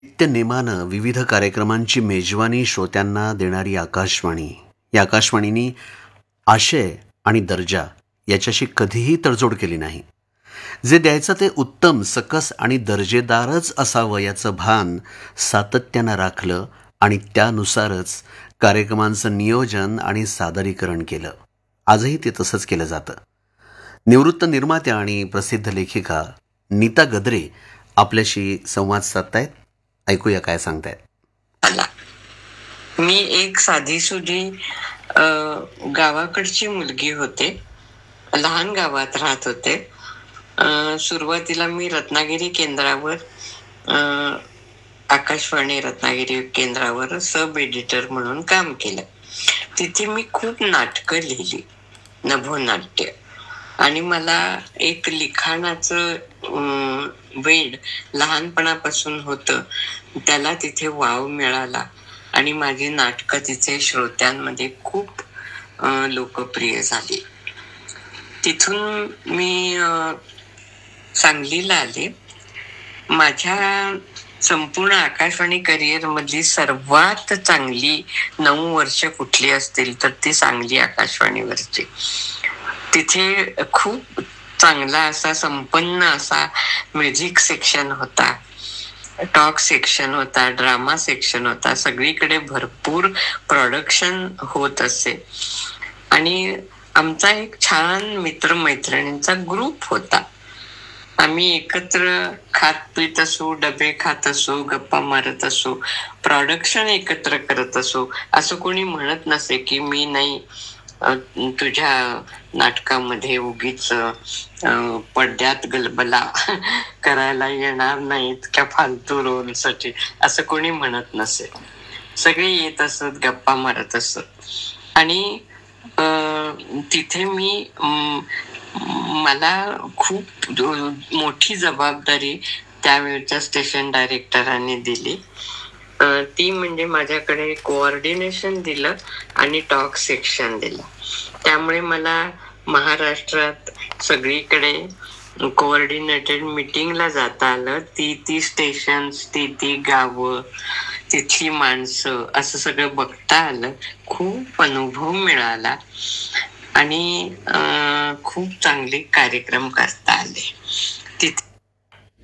नित्यनेमानं विविध कार्यक्रमांची मेजवानी श्रोत्यांना देणारी आकाशवाणी. या आकाशवाणीनी आशय आणि दर्जा याच्याशी कधीही तडजोड केली नाही. जे द्यायचं ते उत्तम, सकस आणि दर्जेदारच असावं याचं भान सातत्यानं राखलं आणि त्यानुसारच कार्यक्रमांचं नियोजन आणि सादरीकरण केलं. आजही ते तसंच केलं जातं. निवृत्त निर्मात्या आणि प्रसिद्ध लेखिका नीता गद्रे आपल्याशी संवाद साधतायत. ऐकूया काय सांगतायत. आला. मी एक साधीसुधी गावाकडची मुलगी होते. लहान गावात राहत होते. सुरुवातीला मी रत्नागिरी केंद्रावर आकाशवाणी रत्नागिरी केंद्रावर सब एडिटर म्हणून काम केलं. तिथे मी खूप नाटकं लिहिली, नभोनाट्य. आणि मला एक लिखाणाचं वेड लहानपणापासून होतं. त्याला तिथे वाव मिळाला आणि माझी नाटकं तिथे श्रोत्यांमध्ये खूप लोकप्रिय झाली. तिथून मी सांगलीला आले. माझ्या संपूर्ण आकाशवाणी करिअर मधली सर्वात चांगली 9 वर्ष कुठली असतील तर ती सांगली आकाशवाणीवरची. तिथे खूप चांगला असा संपन्न असा म्युझिक सेक्शन होता, टॉक सेक्शन होता, ड्रामा सेक्शन होता. सगळीकडे भरपूर प्रोडक्शन होत असे आणि आमचा एक छान मित्रमैत्रिणींचा ग्रुप होता. आम्ही एकत्र खात पीत असो, डबे खात असो, गप्पा मारत असो, प्रोडक्शन एकत्र करत असो. असं कोणी म्हणत नसे की मी नाही तुझ्या नाटकामध्ये उगीच पडद्यात गलबला करायला येणार नाही इतक्या फालतू रोलसाठी, असं कोणी म्हणत नसे. सगळे येत असत, गप्पा मारत असत. आणि तिथे मला खूप मोठी जबाबदारी त्यावेळच्या स्टेशन डायरेक्टरांनी दिली. ती म्हणजे माझ्याकडे कोऑर्डिनेशन दिलं आणि टॉक सेक्शन दिलं. त्यामुळे मला महाराष्ट्रात सगळीकडे कोऑर्डिनेटेड मीटिंगला जाता आलं. ती स्टेशन्स, ती गावं, तिथली माणसं, असं सगळं बघता आलं. खूप अनुभव मिळाला आणि खूप चांगले कार्यक्रम करता आले. तिथे